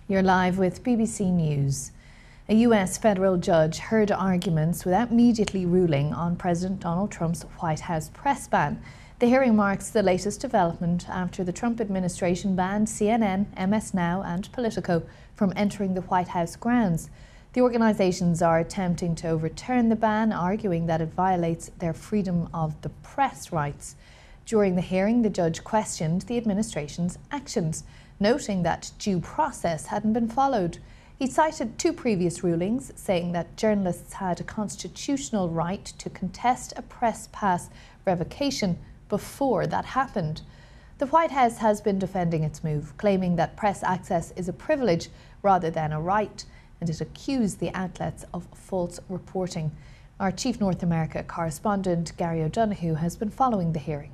You're live with BBC News. A US federal judge heard arguments without immediately ruling on President Donald Trump's White House press ban. The hearing marks the latest development after the Trump administration banned CNN, MS Now and Politico from entering the White House grounds. The organisations are attempting to overturn the ban, arguing that it violates their freedom of the press rights. During the hearing, the judge questioned the administration's actions, noting that due process hadn't been followed. He cited two previous rulings, saying that journalists had a constitutional right to contest a press pass revocation before that happened. The White House has been defending its move, claiming that press access is a privilege rather than a right, and it accused the outlets of false reporting. Our chief North America correspondent, Gary O'Donoghue, has been following the hearing.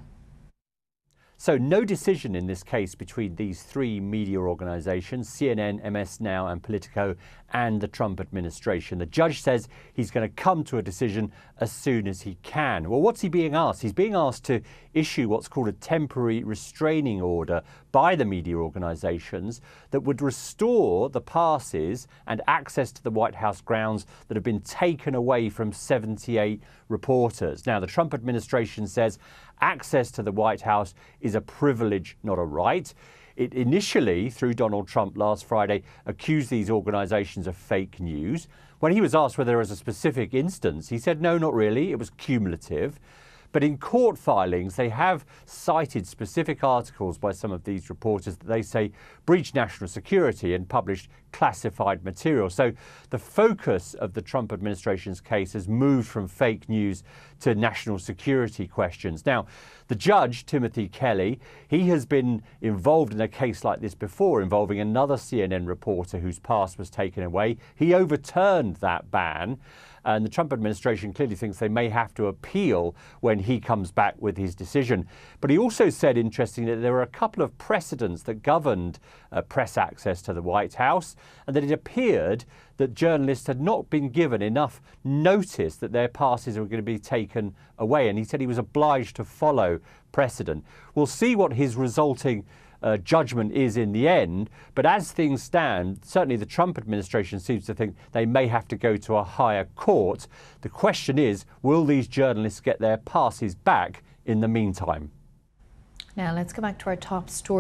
So no decision in this case between these three media organisations, CNN, MS Now and Politico, and the Trump administration. The judge says he's going to come to a decision as soon as he can. Well, what's he being asked? He's being asked to issue what's called a temporary restraining order by the media organisations that would restore the passes and access to the White House grounds that have been taken away from 78 reporters. Now, the Trump administration says access to the White House is a privilege, not a right. It initially, through Donald Trump last Friday, accused these organisations of fake news. When he was asked whether there was a specific instance, he said, no, not really. It was cumulative. But in court filings, they have cited specific articles by some of these reporters that they say breached national security and published classified material. So the focus of the Trump administration's case has moved from fake news to national security questions. Now, the judge, Timothy Kelly, he has been involved in a case like this before, involving another CNN reporter whose pass was taken away. He overturned that ban. And the Trump administration clearly thinks they may have to appeal when he comes back with his decision. But he also said, interestingly, that there were a couple of precedents that governed press access to the White House, and that it appeared that journalists had not been given enough notice that their passes were going to be taken away. And he said he was obliged to follow precedent. We'll see what his resulting judgment is in the end, but as things stand, certainly the Trump administration seems to think they may have to go to a higher court. The question is, will these journalists get their passes back in the meantime? Now let's go back to our top story.